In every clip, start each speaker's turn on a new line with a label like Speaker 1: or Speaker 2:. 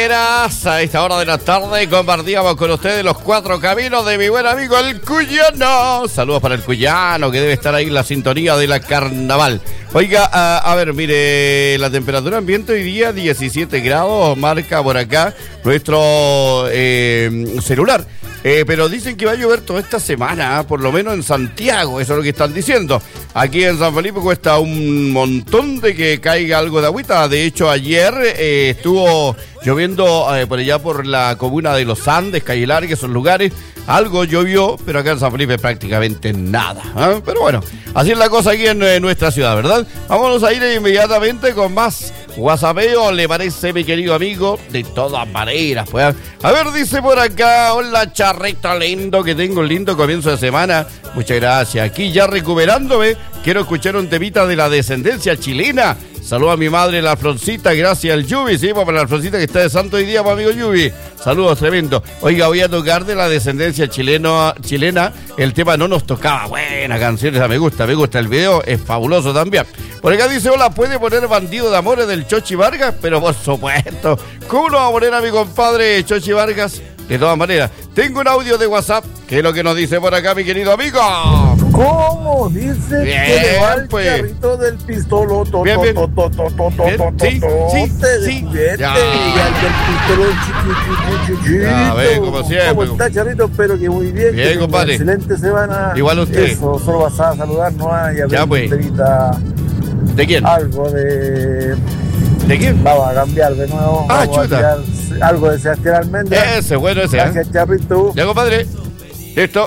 Speaker 1: A esta hora de la tarde compartíamos con ustedes los 4 caminos de mi buen amigo el Cuyano. Saludos para el Cuyano, que debe estar ahí en la sintonía de la carnaval. Oiga, a ver, mire, la temperatura ambiente hoy día 17 grados, marca por acá nuestro celular. Pero dicen que va a llover toda esta semana, por lo menos en Santiago, eso es lo que están diciendo. Aquí en San Felipe cuesta un montón de que caiga algo de agüita. De hecho, ayer estuvo lloviendo por allá por la comuna de Los Andes, Calle Larga, esos lugares. Algo llovió, pero acá en San Felipe prácticamente nada. Pero bueno, así es la cosa aquí en nuestra ciudad, ¿verdad? Vámonos a ir inmediatamente con más WhatsAppeo, ¿le parece, mi querido amigo? De todas maneras, pues. A ver, dice por acá, hola charrito lindo, que tengo un lindo comienzo de semana. Muchas gracias. Aquí ya recuperándome, quiero escuchar un temita de la descendencia chilena. Saludos a mi madre, la Alfonsita, gracias al Yubi, sí, para la Alfonsita que está de santo hoy día, para amigo Yubi. Saludos, tremendo. Oiga, voy a tocar de la descendencia chilena, el tema No Nos Tocaba. Buena canción, esa me gusta, el video es fabuloso también. Por acá dice, hola, ¿puede poner Bandido de Amores del Chochi Vargas? Pero por supuesto, ¿cómo no va a poner a mi compadre Chochi Vargas? De todas maneras, tengo un audio de WhatsApp, que es lo que nos dice por acá mi querido amigo.
Speaker 2: ¿Cómo? Dice
Speaker 1: bien,
Speaker 2: que le va el
Speaker 1: pues.
Speaker 2: Charrito del pistolo.
Speaker 1: Bien. Sí. Ya.
Speaker 2: Y al del pistolo chiquitito.
Speaker 1: Ya, ve, como siempre.
Speaker 2: ¿Cómo está, Charrito? Espero que muy bien.
Speaker 1: Bien, compadre.
Speaker 2: Excelente semana.
Speaker 1: Igual usted.
Speaker 2: Eso, solo vas a saludar, ¿no? Y a
Speaker 1: Ya, pues. ¿De quién?
Speaker 2: Algo de...
Speaker 1: ¿De quién?
Speaker 2: Vamos a cambiar de nuevo. Vamos a
Speaker 1: chuta.
Speaker 2: tirar algo de Sebastián Almendra.
Speaker 1: Ese, bueno, ese.
Speaker 2: Gracias, Charrito.
Speaker 1: Ya, compadre. Listo.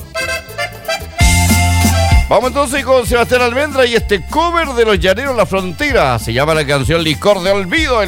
Speaker 1: Vamos entonces con Sebastián Almendra y este cover de Los Llaneros La Frontera. Se llama la canción Licor de Olvido.